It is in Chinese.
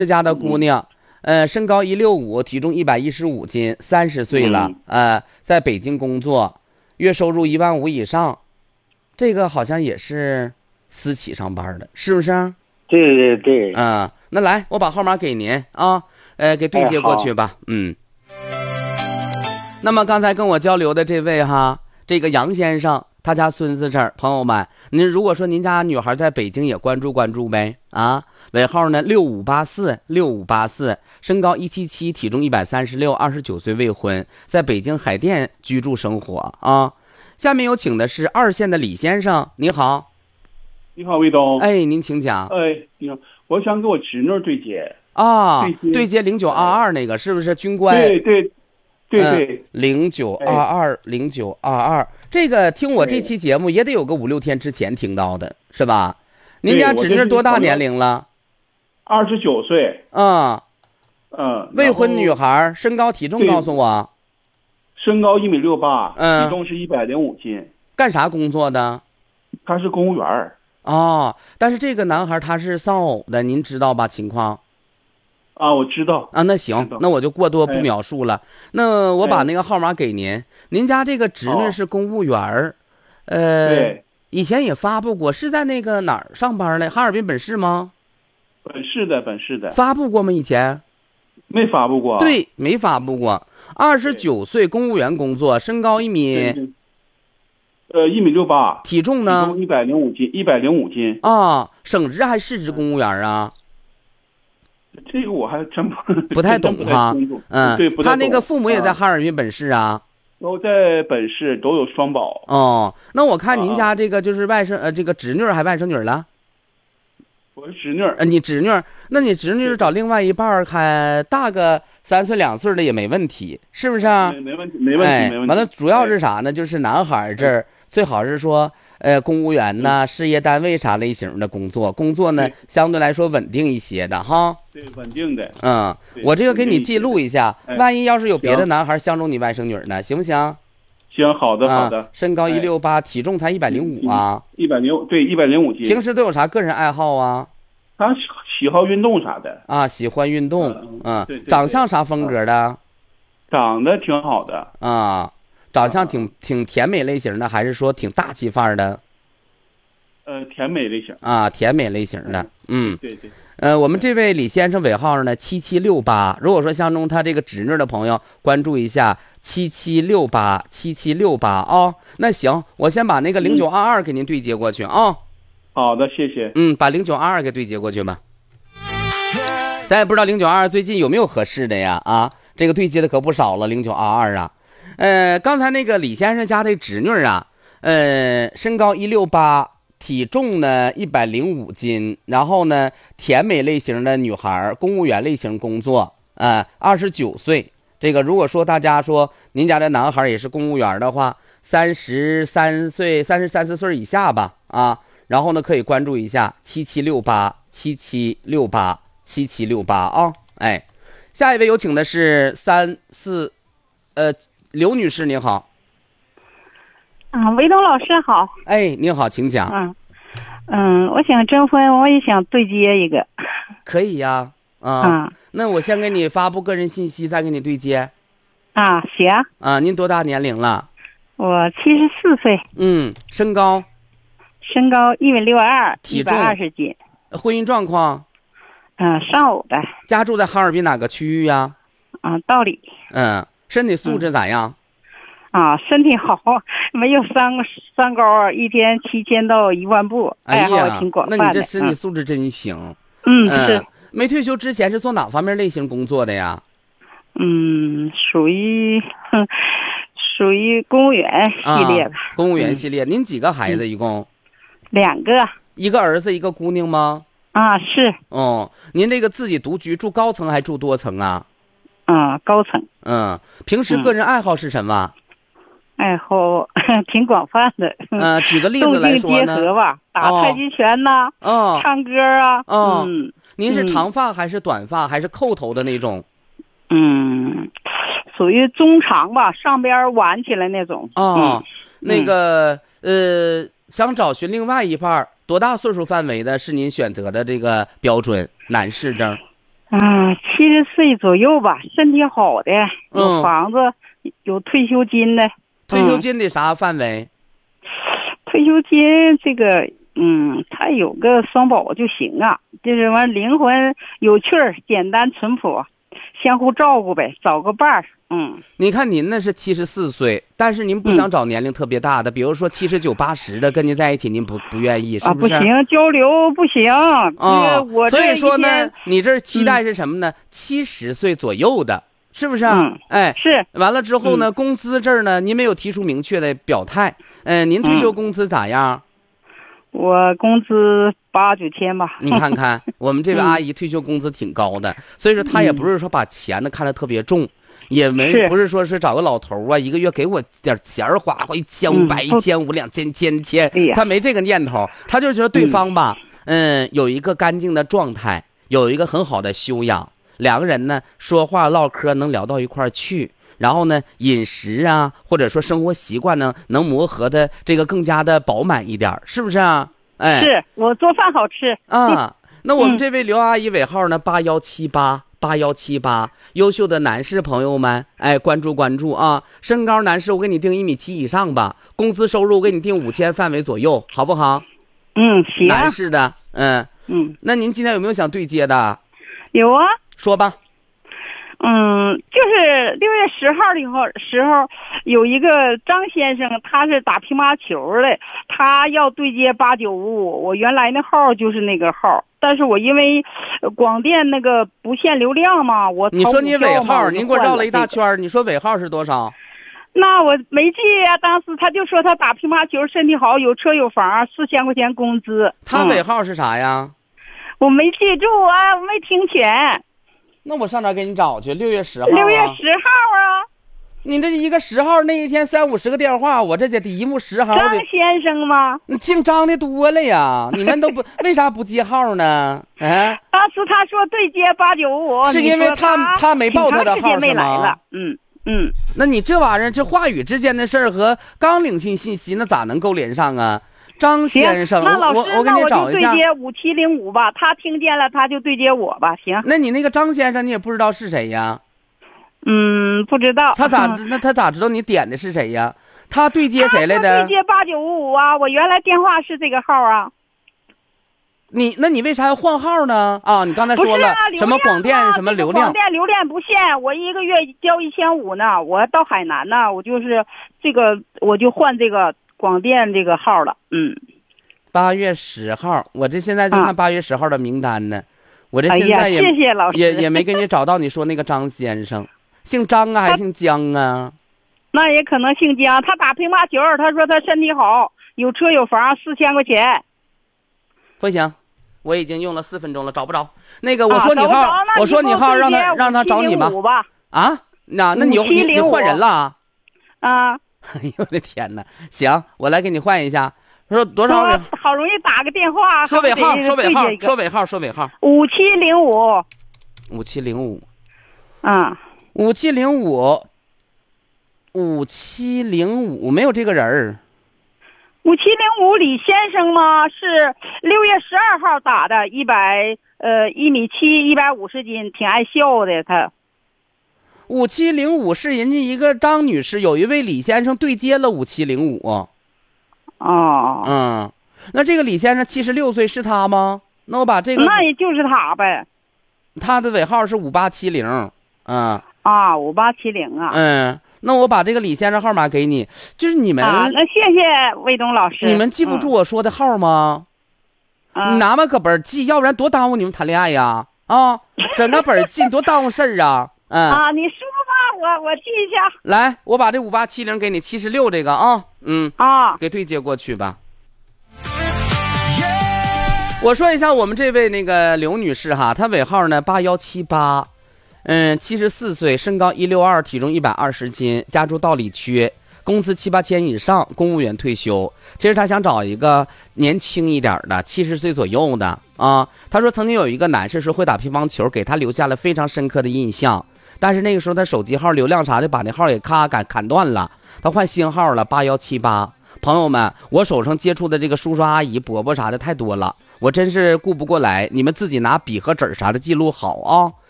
这家的姑娘，身高165，体重115斤，30岁了，在北京工作，月收入15000以上，这个好像也是私企上班的，是不是？ 对对对。 那来，我把号码给您啊，给对接过去吧。那么刚才跟我交流的这位哈，这个杨先生，他家孙子这儿，朋友们，您如果说您家女孩在北京也关注关注呗啊，尾号呢6584，身高177，体重136，29岁，未婚，在北京海淀居住生活啊。下面有请的是2线的李先生，你好。 你好，魏东。 哎，您请讲。 你好，我想给我侄女对接啊，对接0922那个是不是军官？ 对 0922，这个听我这期节目也得有个5、6天之前听到的是吧？您家侄女多大年龄了 ？29岁。 未婚女孩，身高体重告诉我。 身高1.68米，体重是105斤。 干啥工作的？ 他是公务员。 但是这个男孩他是丧偶的，您知道吧？情况？ 我知道。 那行，那我就过多不描述了。那我把那个号码给您。您家这个侄女是公务员对， 以前也发布过，是在那个哪儿上班呢？哈尔滨本市吗？ 本市的。 发布过吗？以前？ 没发布过。 对，没发布过。29岁，公务员工作，身高1米。 1.68米， 体重呢 ？105斤。 省职还是市职公务员啊？ 这个我还真不太懂哈。 对， 他那个父母也在哈尔滨本市啊。 都在本市，都有双保。 那我看您家这个就是外甥这个侄女还外甥女了？ 我是侄女。 你侄女，那你侄女找另外一半还大个3岁2岁的也没问题，是不是啊？ 没问题，没问题。 完了，主要是啥呢？就是男孩这儿最好是说，公务员呐、事业单位啥类型的工作呢，相对来说稳定一些的哈。 对，稳定的。 我这个给你记录一下，万一要是有别的男孩相中你外甥女呢，行不行？ 行，好的。 身高168，体重才105啊。 105斤。 平时都有啥个人爱好啊？ 他喜好运动啥的。 喜欢运动。 对。 长相啥风格的？ 长得挺好的。 长相挺甜美类型的，还是说挺大气范儿的？ 甜美类型。 甜美类型的。 对。 我们这位李先生尾号呢7768，如果说相中他这个侄女的朋友，关注一下7768啊。那行，我先把那个0922给您对接过去啊。 好的，谢谢。 把0922给对接过去吧。咱也不知道0922最近有没有合适的呀？这个对接的可不少了，0922啊。刚才那个李先生家的侄女啊，身高168，体重呢105斤，然后呢甜美类型的女孩，公务员类型工作，29岁。这个如果说大家说您家的男孩也是公务员的话，33岁、33、34岁以下吧然后呢可以关注一下7768啊。下一位有请的是刘女士，您好。 韦东老师好。 您好，请讲。 我想征婚，我也想对接一个。 可以呀。那我先给你发布个人信息，再给你对接。 行。 您多大年龄了？ 我74岁。 身高 1.62米， 体重 120斤。 婚姻状况？ 丧偶的。 家住在哈尔滨哪个区域呀？ 道里。 身体素质咋样？ 身体好，没有三高，一天7000到10000步，爱好挺广泛的。 那你这身体素质真行。 是。 没退休之前是做哪方面类型工作的呀？ 属于公务员系列的。 公务员系列。您几个孩子一共 ？2个。 一个儿子一个姑娘吗？ 是。 您这个自己独居，住高层还住多层啊？ 高层。 平时个人爱好是什么？ 爱好挺广泛的。 举个例子来说呢？ 动静结合吧，打太极拳呐，唱歌啊。 您是长发还是短发还是扣头的那种？ 属于中长吧，上边挽起来那种。 那个想找寻另外一半多大岁数范围的是您选择的这个标准？男士证 70岁左右吧，身体好的，有房子，有退休金的。 退休金的啥范围？ 退休金这个，他有个双保就行啊，就是完灵魂有趣儿，简单淳朴，相互照顾呗，找个伴儿。 你看您那是74岁，但是您不想找年龄特别大的，比如说79、80的跟您在一起，您不愿意，是不是？ 不行，交流不行。我所以说呢，你这期待是什么呢？70岁左右的，是不是？ 是。 完了之后呢，工资这儿呢，您没有提出明确的表态。您退休工资咋样？ 我工资8、9千吧。 你看看，我们这位阿姨退休工资挺高的，所以说她也不是说把钱呢看得特别重。也不是说是找个老头啊，一个月给我点钱花1500、1500、2000、1000，他没这个念头，他就觉得对方吧，有一个干净的状态，有一个很好的修养，两个人呢说话唠嗑能聊到一块儿去，然后呢饮食啊或者说生活习惯呢能磨合的这个更加的饱满一点，是不是啊？ 是我做饭好吃啊。那我们这位刘阿姨尾号呢8178，优秀的男士朋友们，关注啊！身高男士我给你定1.7米以上吧，工资收入我给你定5000范围左右，好不好？ 行。 男士的，那您今天有没有想对接的？ 有啊， 说吧。 就是6月10号的时候，有一个张先生，他是打乒乓球的，他要对接8955，我原来那号就是那个号，但是我因为广电那个不限流量嘛， 你说你尾号，您给我绕了一大圈，你说尾号是多少？ 那我没记呀，当时他就说他打乒乓球身体好，有车有房，4000块钱工资。 他尾号是啥呀？ 我没记住啊，我没听全。 那我上哪给你找去？6月10号。 6月10号啊！ 你这一个10号那一天30-50个电话，我这得一目10号的。 张先生吗？ 姓张的多了呀，你们都不为啥不接号呢？ 当时他说对接8955， 是因为他没报他的号是吗？那你这玩意儿，这话语之间的事儿和刚领信息，那咋能够连上啊？张先生，我给你找一下。 那我就对接5705吧，他听见了他就对接我吧，行。 那你那个张先生你也不知道是谁呀？ 不知道。 他咋知道你点的是谁呀？他对接谁来的？ 对接8955啊，我原来电话是这个号啊。 那你为啥要换号呢？啊，你刚才说了什么广电什么流量？ 广电流量不限，我一个月交1500呢。我到海南呢，我就是这个，我就换这个广电这个号了。 8月10号，我这现在就看8月10号的名单呢。我这现在谢谢老师， 也没给你找到你说那个张先生，姓张啊还是姓江啊？ 那也可能姓江。他打乒乓球，他说他身体好，有车有房，4000块钱。 不行，我已经用了4分钟了，找不着。那个我说你号，我说你号，让他找你吧。啊，那你换人了啊？ 哎呦我的天哪！行，我来给你换一下。说多少？ 好容易打个电话。 说尾号 5705。 5705。 啊。 5705没有这个人儿。 5705李先生吗？是6月12号打的，1.7米150斤，挺爱笑的他。 5705是人家一个张女士，有一位李先生对接了5705。那这个李先生76岁是他吗？那我把这个， 那也就是他呗。 他的尾号是5870。 5870啊。 那我把这个李先生号码给你，就是你们那谢谢魏东老师。 你们记不住我说的号吗？你拿嘛个本记，要不然多耽误你们谈恋爱呀！整个本记多耽误事儿啊！ 你说吧，我记一下。 来，我把这5870给你76这个给对接过去吧。我说一下我们这位那个刘女士哈，她尾号呢8178。74岁，身高162，体重120斤，家住道里区，工资7、8千以上，公务员退休。其实他想找一个年轻一点的，70岁左右的啊。他说曾经有一个男士说会打乒乓球，给他留下了非常深刻的印象。但是那个时候他手机号流量啥的，把那号也砍断了，他换新号了8178。朋友们，我手上接触的这个叔叔阿姨伯伯啥的太多了，我真是顾不过来，你们自己拿笔和纸啥的记录好啊。